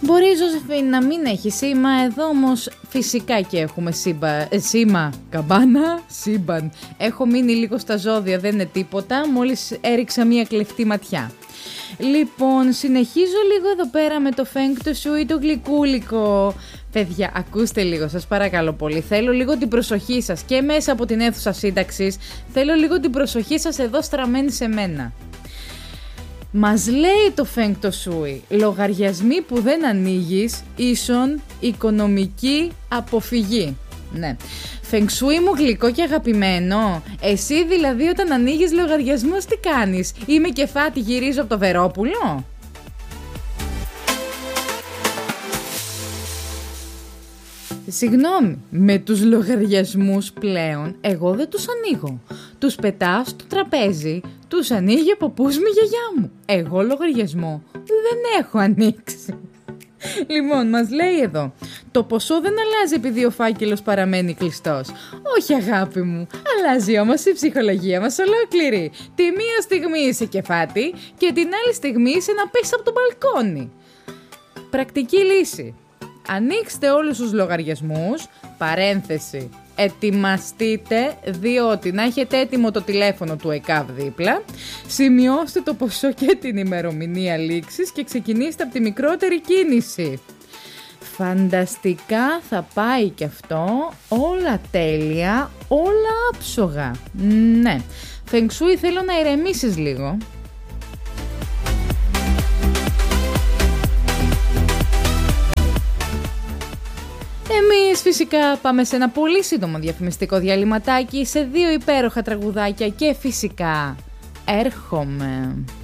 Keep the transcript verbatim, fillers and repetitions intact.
Μπορεί η Ζωζεφίνη να μην έχει σήμα, εδώ όμως φυσικά και έχουμε σύμπα, ε, σήμα, καμπάνα, σύμπαν. Έχω μείνει λίγο στα ζώδια, δεν είναι τίποτα, μόλις έριξα μία κλεφτή ματιά. Λοιπόν, συνεχίζω λίγο εδώ πέρα με το Feng Shui, το γλυκούλικο. Παιδιά, ακούστε λίγο, σας παρακαλώ πολύ. Θέλω λίγο την προσοχή σας και μέσα από την αίθουσα σύνταξης. Θέλω λίγο την προσοχή σας εδώ στραμμένη σε μένα. Μας λέει το Feng Shui, λογαριασμοί που δεν ανοίγεις ίσον οικονομική αποφυγή. Ναι. Feng Shui μου γλυκό και αγαπημένο. Εσύ δηλαδή όταν ανοίγεις λογαριασμούς τι κάνεις? Είμαι κεφάτη, γυρίζω από το Βερόπουλο? Συγγνώμη, με τους λογαριασμούς πλέον εγώ δεν τους ανοίγω. Τους πετάω στο τραπέζι, τους ανοίγει ο παππούς μου, η γιαγιά μου. Εγώ λογαριασμό δεν έχω ανοίξει. Λοιπόν, μας λέει εδώ, το ποσό δεν αλλάζει επειδή ο φάκελος παραμένει κλειστός. Όχι αγάπη μου, αλλάζει όμως η ψυχολογία μας ολόκληρη. Τη μία στιγμή είσαι κεφάτη και την άλλη στιγμή είσαι να πέσεις από το μπαλκόνι. Πρακτική λύση. Ανοίξτε όλους τους λογαριασμούς, παρένθεση, ετοιμαστείτε, διότι να έχετε έτοιμο το τηλέφωνο του ΕΚΑΒ δίπλα, σημειώστε το ποσό και την ημερομηνία λήξης και ξεκινήστε από τη μικρότερη κίνηση. Φανταστικά θα πάει και αυτό, όλα τέλεια, όλα άψογα. Ναι, Feng Shui, θέλω να ηρεμήσεις λίγο. Εμείς φυσικά πάμε σε ένα πολύ σύντομο διαφημιστικό διαλυματάκι, σε δύο υπέροχα τραγουδάκια και φυσικά έρχομαι.